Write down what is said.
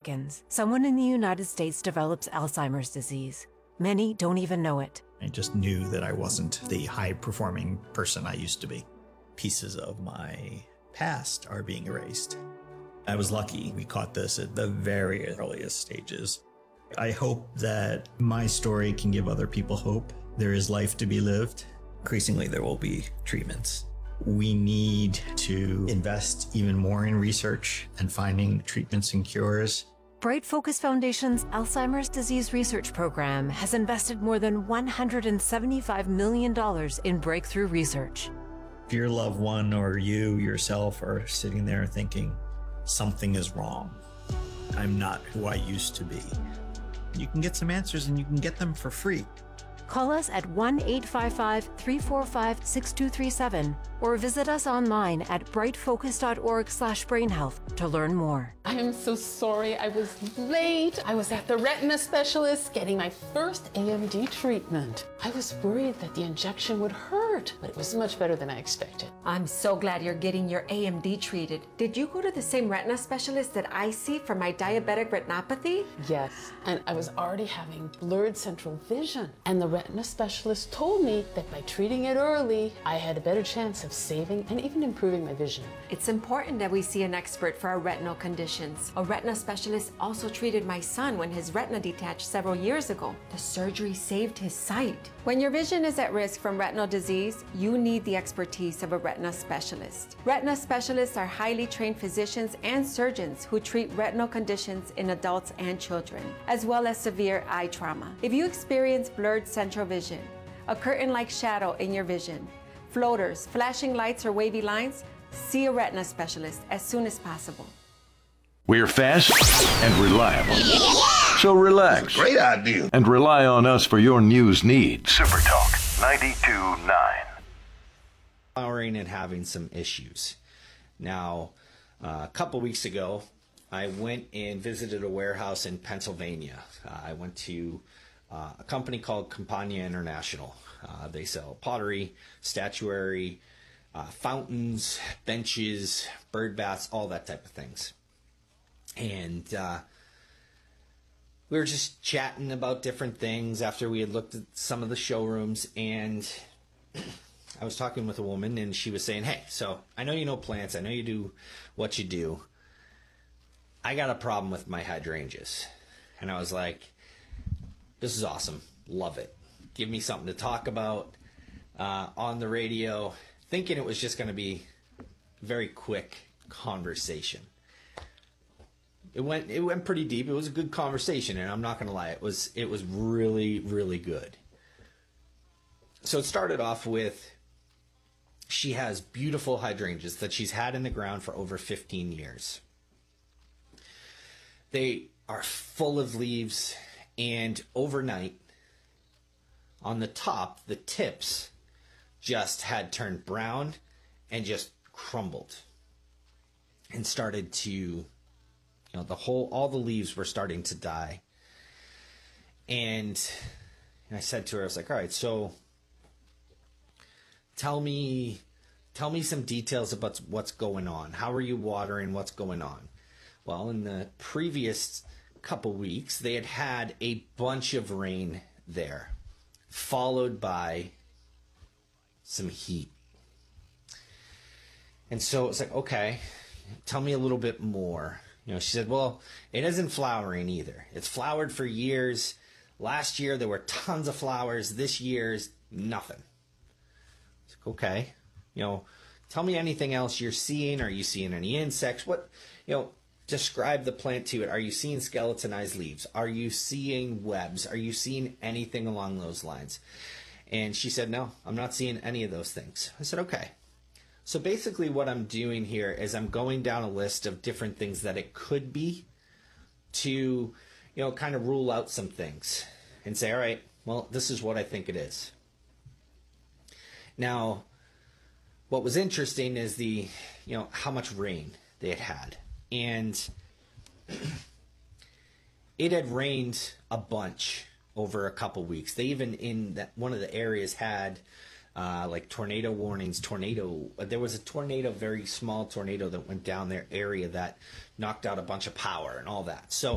Atkins. Someone in the United States develops Alzheimer's disease. Many don't even know it. I just knew that I wasn't the high-performing person I used to be. Pieces of my past are being erased. I was lucky we caught this at the very earliest stages. I hope that my story can give other people hope. There is life to be lived. Increasingly, there will be treatments. We need to invest even more in research and finding treatments and cures. Bright Focus Foundation's Alzheimer's Disease Research Program has invested more than $175 million in breakthrough research. If your loved one or you yourself are sitting there thinking, something is wrong, I'm not who I used to be, you can get some answers and you can get them for free. Call us at 1-855-345-6237 or visit us online at brightfocus.org/brainhealth to learn more. I am so sorry I was late. I was at the retina specialist getting my first AMD treatment. I was worried that the injection would hurt, but it was much better than I expected. I'm so glad you're getting your AMD treated. Did you go to the same retina specialist that I see for my diabetic retinopathy? Yes, and I was already having blurred central vision. And the retina specialist told me that by treating it early, I had a better chance of saving and even improving my vision. It's important that we see an expert for our retinal conditions. A retina specialist also treated my son when his retina detached several years ago. The surgery saved his sight. When your vision is at risk from retinal disease, you need the expertise of a retina specialist. Retina specialists are highly trained physicians and surgeons who treat retinal conditions in adults and children, as well as severe eye trauma. If you experience blurred central vision, a curtain-like shadow in your vision, floaters, flashing lights, or wavy lines, see a retina specialist as soon as possible. We're fast and reliable. So relax. Great idea. And rely on us for your news needs. Super Talk 92.9. Flowering and having some issues. Now, a couple weeks ago, I went and visited a warehouse in Pennsylvania. I went to a company called Campania International. They sell pottery, statuary, fountains, benches, bird baths, all that type of things. And we were just chatting about different things after we had looked at some of the showrooms, and I was talking with a woman, and she was saying, hey, so I know you know plants, I know you do what you do. I got a problem with my hydrangeas. And I was like, this is awesome. Love it. Give me something to talk about on the radio, thinking it was just going to be a very quick conversation. It went pretty deep. It was a good conversation, and I'm not going to lie, it was really, really good. So it started off with, she has beautiful hydrangeas that she's had in the ground for over 15 years. They are full of leaves, and overnight, on the top, the tips just had turned brown and just crumbled and started to, all the leaves were starting to die. And I said to her, I was like, all right, so tell me some details about what's going on. How are you watering? What's going on? Well, in the previous couple weeks, they had a bunch of rain there, followed by some heat. And so it's like, okay, tell me a little bit more. She said, well, it isn't flowering either. It's flowered for years. Last year, there were tons of flowers. This year's nothing. It's like, okay, tell me anything else you're seeing. Are you seeing any insects? Describe the plant to it. Are you seeing skeletonized leaves? Are you seeing webs? Are you seeing anything along those lines? And she said, no, I'm not seeing any of those things. I said, okay. So basically what I'm doing here is I'm going down a list of different things that it could be to, kind of rule out some things and say, all right, well, this is what I think it is. Now, what was interesting is how much rain they had had. And it had rained a bunch over a couple weeks. They even in that one of the areas had tornado warnings. There was a tornado, very small tornado that went down their area that knocked out a bunch of power and all that. So